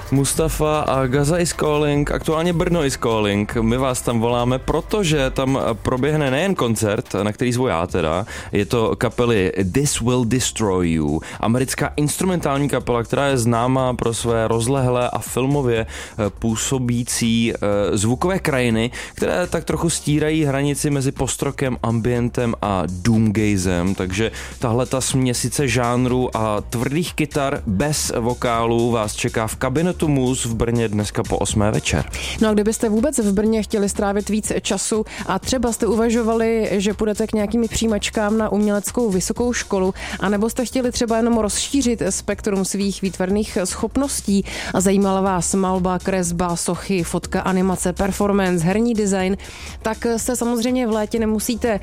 Mustafa a Gaza is calling, aktuálně Brno is calling. My vás tam voláme, protože tam proběhne nejen koncert, na který zvu já teda, je to kapely This Will Destroy You, americká instrumentální kapela, která je známá pro své rozlehlé a filmově působící zvukové krajiny, které tak trochu stírají hranici mezi postrokem, ambientem a doomgazem, takže tahle ta směsice žánru a tvrdých kytar bez vokálu vás čeká v Kabinetu Mus v Brně dneska po 8 večer. No a kdybyste vůbec v Brně chtěli strávit víc času a třeba jste uvažovali, že půjdete k nějakým přijímačkám na uměleckou vysokou školu, anebo jste chtěli třeba jenom rozšířit spektrum svých výtvarných schopností a zajímala vás malba, kresba, sochy, fotka, animace, performance, herní design, tak se samozřejmě v létě nemusíte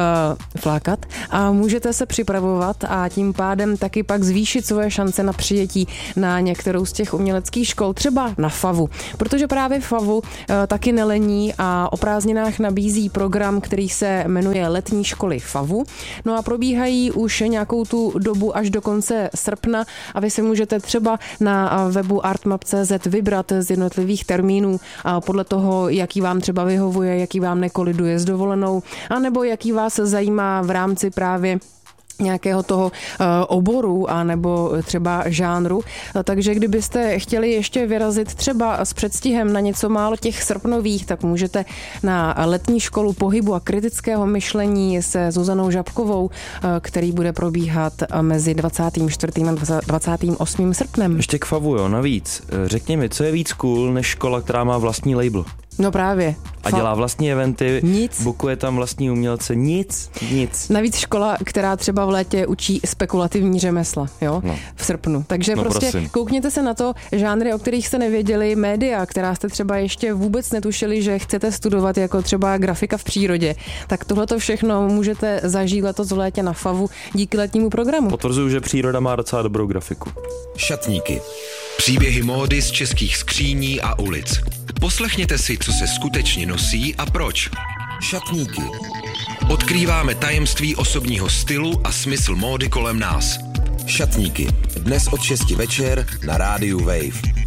flákat a můžete se připravovat a tím pádem taky pak zvýšit svoje šance na přijetí na některou z těch uměleckých škol, třeba na FAVu, protože právě FAVu taky nelení a o prázdninách nabízí program, který se jmenuje Letní školy FAVu. No a probíhají už nějakou tu dobu až do konce srpna a vy si můžete třeba na webu artmap.cz vybrat z jednotlivých termínů podle toho, jaký vám třeba vyhovuje, jaký vám nekoliduje s dovolenou, anebo jaký vás zajímá v rámci právě nějakého toho oboru a nebo třeba žánru. Takže kdybyste chtěli ještě vyrazit třeba s předstihem na něco málo těch srpnových, tak můžete na Letní školu pohybu a kritického myšlení se Zuzanou Žabkovou, který bude probíhat mezi 24. a 28. srpnem. Ještě k FAVu, jo, navíc. Řekni mi, co je víc cool než škola, která má vlastní label? No právě. A dělá vlastní eventy, nic. Bukuje tam vlastní umělce, nic. Navíc škola, která třeba v létě učí spekulativní řemesla, jo, v srpnu. Takže prostě prosím. Koukněte se na to, žánry, o kterých jste nevěděli, média, která jste třeba ještě vůbec netušili, že chcete studovat, jako třeba grafika v přírodě. Tak tohleto všechno můžete zažít letos v létě na FAVu díky letnímu programu. Potvrzuju, že příroda má docela dobrou grafiku. Šatníky. Příběhy módy z českých skříní a ulic. Poslechněte si, co se skutečně nosí a proč. Šatníky. Odkrýváme tajemství osobního stylu a smysl módy kolem nás. Šatníky. Dnes od 6 večer na rádiu Wave.